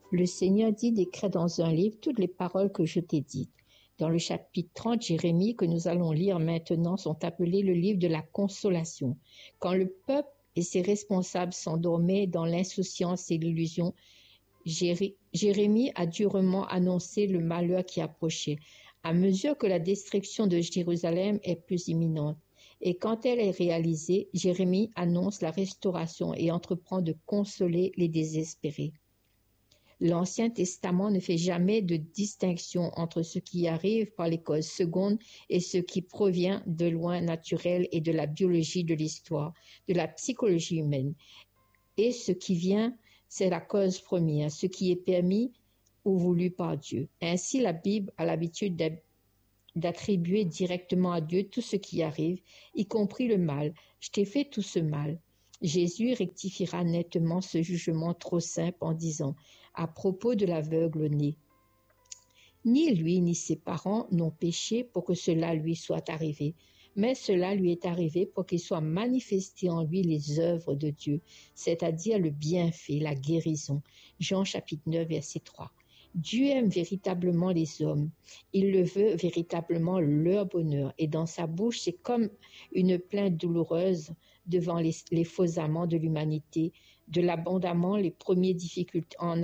Le Seigneur dit d'écrire dans un livre toutes les paroles que je t'ai dites. Dans le chapitre 30, Jérémie, que nous allons lire maintenant, sont appelés le livre de la consolation. Quand le peuple et ses responsables s'endormaient dans l'insouciance et l'illusion, Jérémie a durement annoncé le malheur qui approchait, à mesure que la destruction de Jérusalem est plus imminente. Et quand elle est réalisée, Jérémie annonce la restauration et entreprend de consoler les désespérés. L'Ancien Testament ne fait jamais de distinction entre ce qui arrive par les causes secondes et ce qui provient de loin naturel et de la biologie de l'histoire, de la psychologie humaine. Et ce qui vient, c'est la cause première, ce qui est permis ou voulu par Dieu. Ainsi, la Bible a l'habitude d'attribuer directement à Dieu tout ce qui arrive, y compris le mal. Je t'ai fait tout ce mal. Jésus rectifiera nettement ce jugement trop simple en disant, à propos de l'aveugle-né, ni lui ni ses parents n'ont péché pour que cela lui soit arrivé, mais cela lui est arrivé pour qu'il soit manifesté en lui les œuvres de Dieu, c'est-à-dire le bienfait, la guérison. Jean chapitre 9, verset 3. Dieu aime véritablement les hommes. Il le veut véritablement leur bonheur. Et dans sa bouche, c'est comme une plainte douloureuse devant les faux amants de l'humanité, de l'abandonnement, les premières difficultés, en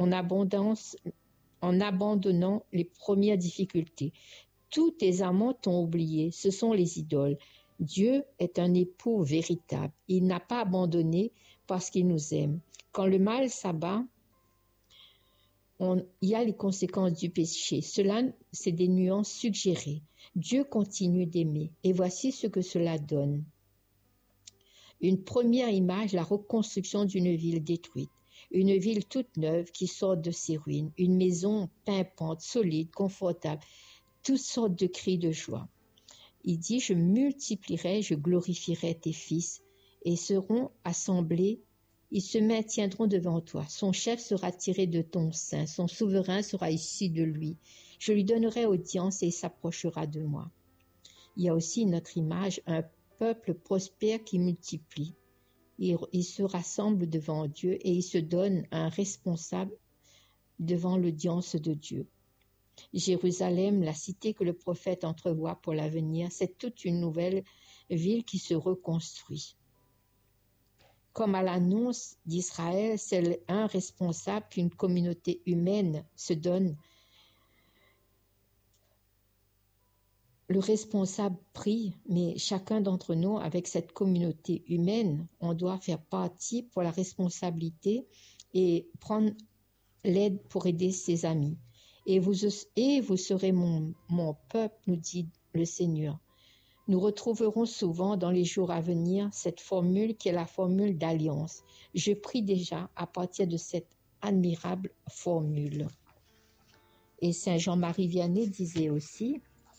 abandonnant les premières difficultés. Tous tes amants t'ont oublié, ce sont les idoles. Dieu est un époux véritable. Il n'a pas abandonné parce qu'il nous aime. Quand le mal s'abat, il y a les conséquences du péché. Cela, c'est des nuances suggérées. Dieu continue d'aimer. Et voici ce que cela donne. Une première image, la reconstruction d'une ville détruite. Une ville toute neuve qui sort de ses ruines. Une maison pimpante, solide, confortable. Toutes sortes de cris de joie. Il dit, je multiplierai, je glorifierai tes fils et seront assemblés. Ils se maintiendront devant toi. Son chef sera tiré de ton sein. Son souverain sera issu de lui. Je lui donnerai audience et il s'approchera de moi. Il y a aussi notre image, un peuple prospère qui multiplie. Il se rassemble devant Dieu et il se donne un responsable devant l'audience de Dieu. Jérusalem, la cité que le prophète entrevoit pour l'avenir, c'est toute une nouvelle ville qui se reconstruit. Comme à l'annonce d'Israël, c'est un responsable qu'une communauté humaine se donne. Le responsable prie, mais chacun d'entre nous, avec cette communauté humaine, on doit faire partie pour la responsabilité et prendre l'aide pour aider ses amis. Et vous serez mon peuple, nous dit le Seigneur. Nous retrouverons souvent dans les jours à venir cette formule qui est la formule d'alliance. Je prie déjà à partir de cette admirable formule. Et Saint Jean-Marie Vianney disait aussi,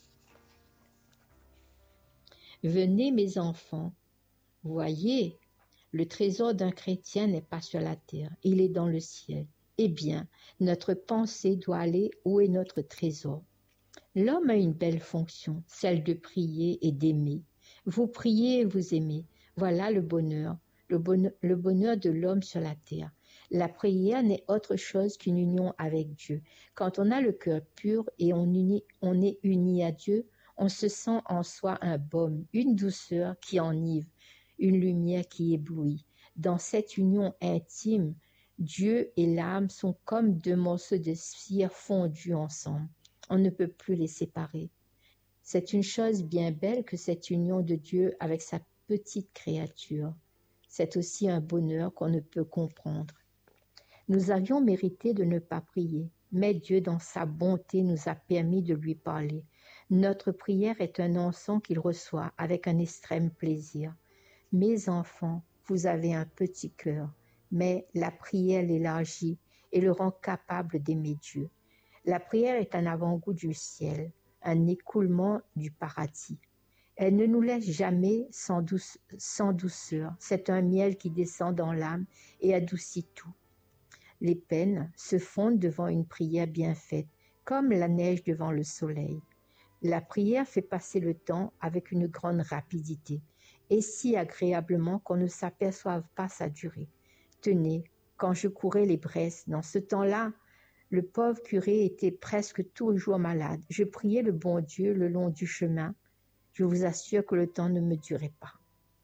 « Venez mes enfants, voyez, le trésor d'un chrétien n'est pas sur la terre, il est dans le ciel. Eh bien, notre pensée doit aller où est notre trésor. L'homme a une belle fonction, celle de prier et d'aimer. Vous priez et vous aimez. Voilà le bonheur de l'homme sur la terre. La prière n'est autre chose qu'une union avec Dieu. Quand on a le cœur pur et on est uni à Dieu, on se sent en soi un baume, une douceur qui enivre, une lumière qui éblouit. Dans cette union intime, Dieu et l'âme sont comme deux morceaux de cire fondus ensemble. On ne peut plus les séparer. C'est une chose bien belle que cette union de Dieu avec sa petite créature. C'est aussi un bonheur qu'on ne peut comprendre. Nous avions mérité de ne pas prier, mais Dieu, dans sa bonté, nous a permis de lui parler. Notre prière est un encens qu'il reçoit avec un extrême plaisir. Mes enfants, vous avez un petit cœur, mais la prière l'élargit et le rend capable d'aimer Dieu. La prière est un avant-goût du ciel, un écoulement du paradis. Elle ne nous laisse jamais sans douceur. C'est un miel qui descend dans l'âme et adoucit tout. Les peines se fondent devant une prière bien faite, comme la neige devant le soleil. La prière fait passer le temps avec une grande rapidité et si agréablement qu'on ne s'aperçoive pas sa durée. Tenez, quand je courais les bresses. Dans ce temps-là, le pauvre curé était presque toujours malade. Je priais le bon Dieu le long du chemin. Je vous assure que le temps ne me durait pas.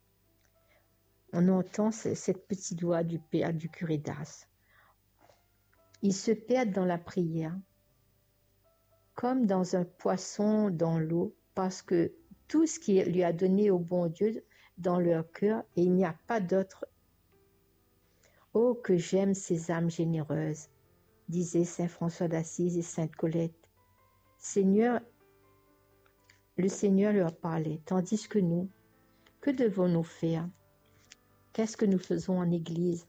On entend cette petite voix du père du curé d'Ars. Il se perd dans la prière, comme dans un poisson dans l'eau, parce que tout ce qu'il lui a donné au bon Dieu dans leur cœur, et il n'y a pas d'autre. Oh, que j'aime ces âmes généreuses, disaient saint François d'Assise et sainte Colette. Le Seigneur leur parlait, tandis que nous, que devons-nous faire? Qu'est-ce que nous faisons en Église?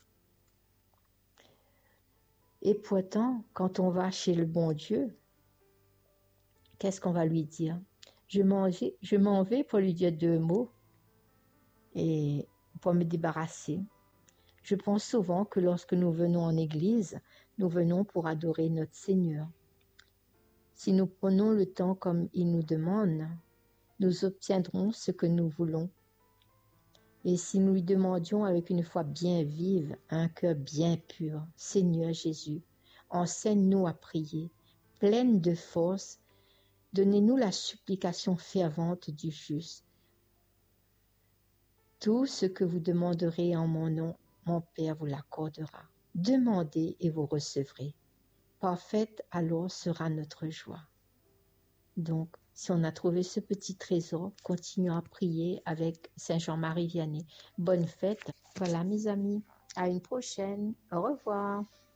Et pourtant, quand on va chez le bon Dieu, qu'est-ce qu'on va lui dire? Je m'en vais pour lui dire 2 mots et pour me débarrasser. Je pense souvent que lorsque nous venons en Église, nous venons pour adorer notre Seigneur. Si nous prenons le temps comme il nous demande, nous obtiendrons ce que nous voulons. Et si nous lui demandions avec une foi bien vive, un cœur bien pur, Seigneur Jésus, enseigne-nous à prier, pleine de force, donnez-nous la supplication fervente du juste. Tout ce que vous demanderez en mon nom, mon Père vous l'accordera. Demandez et vous recevrez. Parfaite alors sera notre joie. Donc, si on a trouvé ce petit trésor, continuons à prier avec Saint Jean-Marie Vianney. Bonne fête. Voilà mes amis, à une prochaine. Au revoir.